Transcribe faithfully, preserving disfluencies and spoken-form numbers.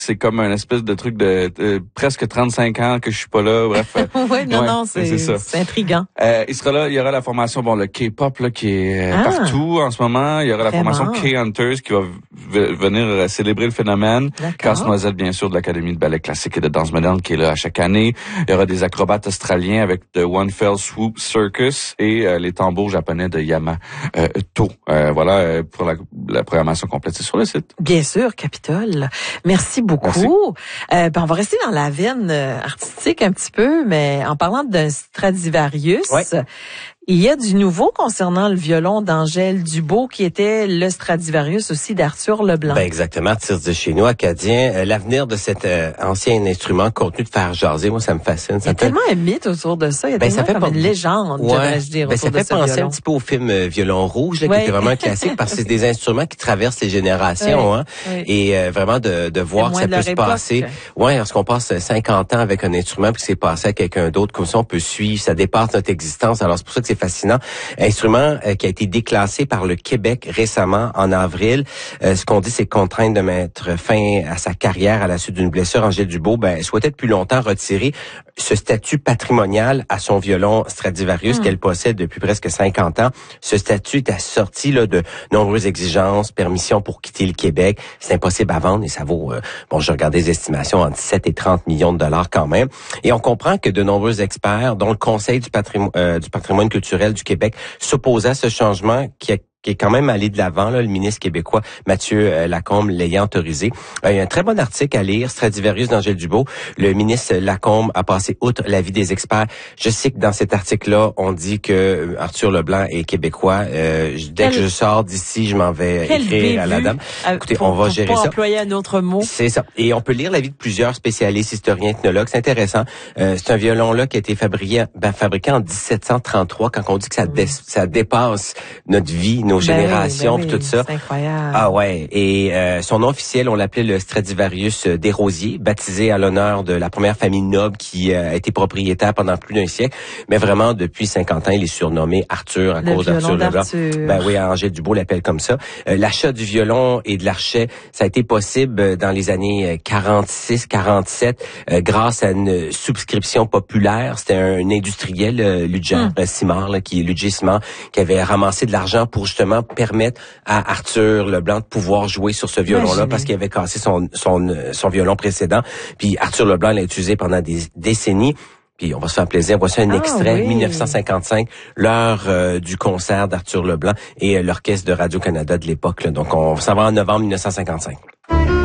c'est comme un espèce de truc de, de presque trente-cinq ans que je suis pas là. Bref. ouais, non, ouais, non, c'est, c'est, ça. c'est intriguant. Euh, il sera là, il y aura la formation, bon, le K-pop là qui est ah, partout en ce moment. Il y aura la vraiment? formation K-Hunters qui va v- venir célébrer le phénomène. Casse-Noisette, bien sûr, de l'Académie de ballet classique et de danse moderne qui est là à chaque année. Il y aura des acrobates australiens avec The One Fell Swoop Circus et euh, les tambours japonais de Yamato. Euh, voilà euh, pour la, la programmation complète, c'est sur le site. Bien sûr, Capitole. Merci beaucoup. Merci. Euh, ben, on va rester dans la veine artistique un petit peu, mais en parlant d'un Stradivarius, ouais. Il y a du nouveau concernant le violon d'Angèle Dubeau, qui était le Stradivarius aussi d'Arthur Leblanc. Ben exactement, tire de chez nous, acadien. Euh, l'avenir de cet euh, ancien instrument continue de faire jaser. Moi, ça me fascine. Ça il y a tellement un mythe autour de ça. Il y a ben, tellement ça fait comme pas... une légende, ouais. devrais-je dire, ben, autour ça de fait ce penser violon. un petit peu au film euh, Violon Rouge, là, ouais. qui était vraiment un classique, parce que c'est des instruments qui traversent les générations. Ouais. Hein, ouais. Et euh, vraiment de, de voir que ça peut se époque. passer. Ouais, lorsqu'on passe cinquante ans avec un instrument, puis que c'est passé à quelqu'un d'autre, comme ça, on peut suivre, ça dépasse notre existence. Alors, c'est pour ça que c'est fascinant. Instrument euh, qui a été déclassé par le Québec récemment en avril. Euh, ce qu'on dit, c'est contrainte de mettre fin à sa carrière à la suite d'une blessure. Angèle Dubeau ben, souhaitait depuis longtemps retirer ce statut patrimonial à son violon Stradivarius mmh. qu'elle possède depuis presque cinquante ans. Ce statut est assorti là, de nombreuses exigences, permission pour quitter le Québec. C'est impossible à vendre et ça vaut, euh, bon, je regardais les estimations, entre dix-sept et trente millions de dollars quand même. Et on comprend que de nombreux experts, dont le Conseil du patrimoine, euh, du patrimoine culturel du Québec, s'opposaient à ce changement qui a qui est quand même allé de l'avant, là, le ministre québécois Mathieu euh, Lacombe l'ayant autorisé. Euh, il y a un très bon article à lire, Stradivarius d'Angèle Dubeau. Le ministre Lacombe a passé outre l'avis des experts. Je sais que dans cet article-là, on dit que Arthur Leblanc est québécois. Euh, dès Quel... que je sors d'ici, je m'en vais Quel écrire bévu. à la dame. Écoutez, pour, on va pour gérer pas ça. employer un autre mot. C'est ça. Et on peut lire l'avis de plusieurs spécialistes, historiens, ethnologues. C'est intéressant. Euh, c'est un violon-là qui a été fabriqué, ben, fabriqué en dix-sept cent trente-trois, quand on dit que ça, dé- ça dépasse notre vie, nos ben générations, oui, ben puis oui, tout ça. C'est incroyable. Ah ouais. Et euh, son nom officiel, on l'appelait le Stradivarius des Rosiers, baptisé à l'honneur de la première famille noble qui euh, a été propriétaire pendant plus d'un siècle. Mais vraiment, depuis cinquante ans, il est surnommé Arthur à le cause d'Arthur Leblanc. Ben oui, Angèle Dubeau l'appelle comme ça. Euh, l'achat du violon et de l'archet, ça a été possible dans les années quarante-six quarante-sept euh, grâce à une souscription populaire. C'était un, un industriel, euh, Ludger hum. Simard, là, qui est Ludger Simard, qui avait ramassé de l'argent pour justement permettre à Arthur Leblanc de pouvoir jouer sur ce violon-là. Imaginez. Parce qu'il avait cassé son, son, son violon précédent. Puis Arthur Leblanc l'a utilisé pendant des décennies. Puis on va se faire plaisir. Voici un ah, extrait, oui. dix-neuf cent cinquante-cinq, l'heure euh, du concert d'Arthur Leblanc et euh, l'orchestre de Radio-Canada de l'époque. Là. Donc on s'en va en novembre dix-neuf cent cinquante-cinq.